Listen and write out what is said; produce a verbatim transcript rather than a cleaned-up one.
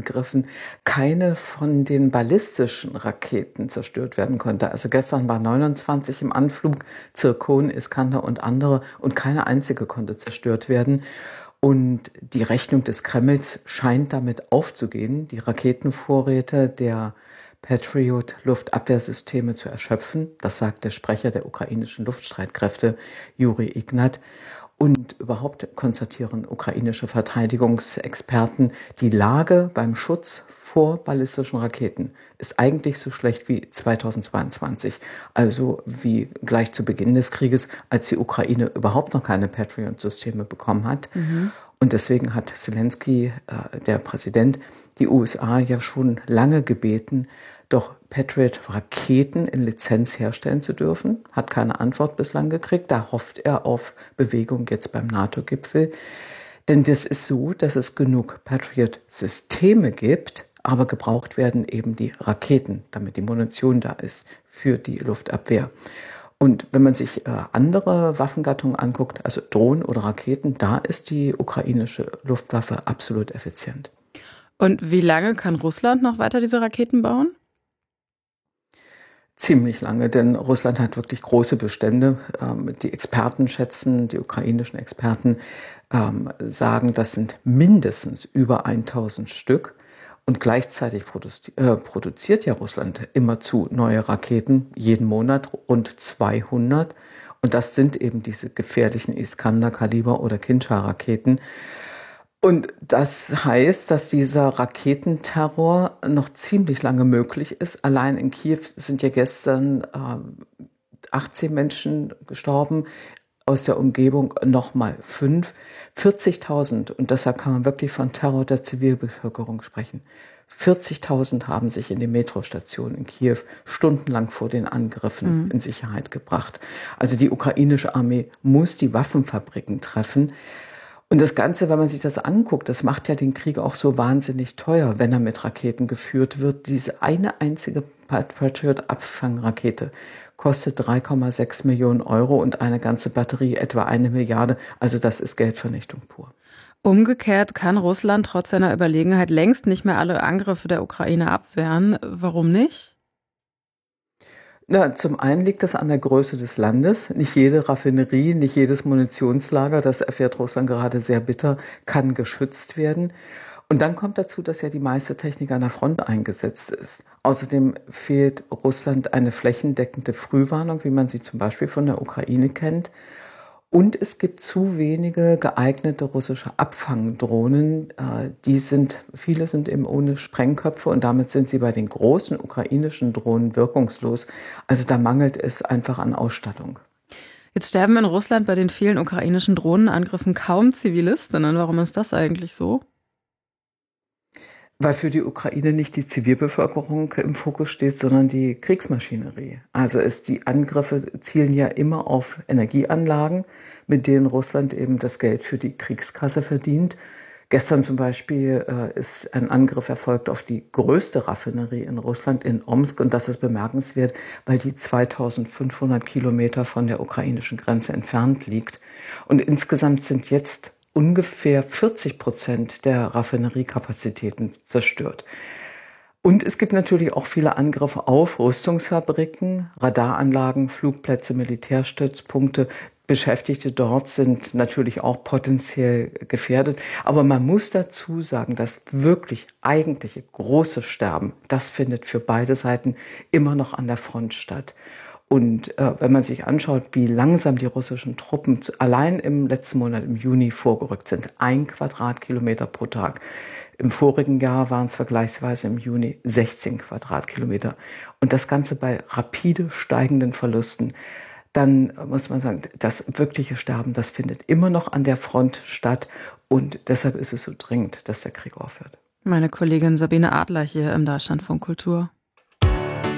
Angriffen keine von den ballistischen Raketen zerstört werden konnte. Also gestern waren neunundzwanzig im Anflug, Zirkon, Iskander und andere, und keine einzige konnte zerstört werden. Und die Rechnung des Kremls scheint damit aufzugehen, die Raketenvorräte der Patriot-Luftabwehrsysteme zu erschöpfen. Das sagt der Sprecher der ukrainischen Luftstreitkräfte, Juri Ignat. Und überhaupt konstatieren ukrainische Verteidigungsexperten, die Lage beim Schutz vor ballistischen Raketen ist eigentlich so schlecht wie zweitausendzweiundzwanzig. Also wie gleich zu Beginn des Krieges, als die Ukraine überhaupt noch keine Patriot-Systeme bekommen hat. Mhm. Und deswegen hat Zelensky, äh, der Präsident, die U S A ja schon lange gebeten, doch Patriot-Raketen in Lizenz herstellen zu dürfen. Hat keine Antwort bislang gekriegt. Da hofft er auf Bewegung jetzt beim NATO-Gipfel. Denn das ist so, dass es genug Patriot-Systeme gibt, aber gebraucht werden eben die Raketen, damit die Munition da ist für die Luftabwehr. Und wenn man sich äh, andere Waffengattungen anguckt, also Drohnen oder Raketen, da ist die ukrainische Luftwaffe absolut effizient. Und wie lange kann Russland noch weiter diese Raketen bauen? Ziemlich lange, denn Russland hat wirklich große Bestände. Die Experten schätzen, die ukrainischen Experten sagen, das sind mindestens über tausend Stück. Und gleichzeitig produziert ja Russland immerzu neue Raketen, jeden Monat rund zweihundert. Und das sind eben diese gefährlichen Iskander-Kaliber- oder Kinzhal-Raketen. Und das heißt, dass dieser Raketenterror noch ziemlich lange möglich ist. Allein in Kiew sind ja gestern äh, achtzehn Menschen gestorben, aus der Umgebung nochmal fünf, vierzigtausend. Und deshalb kann man wirklich von Terror der Zivilbevölkerung sprechen. vierzigtausend haben sich in die Metrostationen in Kiew stundenlang vor den Angriffen mhm. in Sicherheit gebracht. Also die ukrainische Armee muss die Waffenfabriken treffen. Und das Ganze, wenn man sich das anguckt, das macht ja den Krieg auch so wahnsinnig teuer, wenn er mit Raketen geführt wird. Diese eine einzige Patriot-Abfangrakete kostet drei Komma sechs Millionen Euro und eine ganze Batterie etwa eine Milliarde. Also das ist Geldvernichtung pur. Umgekehrt kann Russland trotz seiner Überlegenheit längst nicht mehr alle Angriffe der Ukraine abwehren. Warum nicht? Na, zum einen liegt das an der Größe des Landes. Nicht jede Raffinerie, nicht jedes Munitionslager, das erfährt Russland gerade sehr bitter, kann geschützt werden. Und dann kommt dazu, dass ja die meiste Technik an der Front eingesetzt ist. Außerdem fehlt Russland eine flächendeckende Frühwarnung, wie man sie zum Beispiel von der Ukraine kennt. Und es gibt zu wenige geeignete russische Abfangdrohnen. Die sind, viele sind eben ohne Sprengköpfe und damit sind sie bei den großen ukrainischen Drohnen wirkungslos. Also da mangelt es einfach an Ausstattung. Jetzt sterben in Russland bei den vielen ukrainischen Drohnenangriffen kaum Zivilistinnen. Warum ist das eigentlich so? Weil für die Ukraine nicht die Zivilbevölkerung im Fokus steht, sondern die Kriegsmaschinerie. Also es, die Angriffe zielen ja immer auf Energieanlagen, mit denen Russland eben das Geld für die Kriegskasse verdient. Gestern zum Beispiel äh, ist ein Angriff erfolgt auf die größte Raffinerie in Russland, in Omsk. Und das ist bemerkenswert, weil die zweitausendfünfhundert Kilometer von der ukrainischen Grenze entfernt liegt. Und insgesamt sind jetzt ungefähr vierzig Prozent der Raffineriekapazitäten zerstört. Und es gibt natürlich auch viele Angriffe auf Rüstungsfabriken, Radaranlagen, Flugplätze, Militärstützpunkte. Beschäftigte dort sind natürlich auch potenziell gefährdet. Aber man muss dazu sagen, das wirklich eigentliche große Sterben, das findet für beide Seiten immer noch an der Front statt. Und äh, wenn man sich anschaut, wie langsam die russischen Truppen allein im letzten Monat, im Juni, vorgerückt sind, ein Quadratkilometer pro Tag. Im vorigen Jahr waren es vergleichsweise im Juni sechzehn Quadratkilometer. Und das Ganze bei rapide steigenden Verlusten. Dann muss man sagen, das wirkliche Sterben, das findet immer noch an der Front statt. Und deshalb ist es so dringend, dass der Krieg aufhört. Meine Kollegin Sabine Adler hier im Deutschlandfunk Kultur.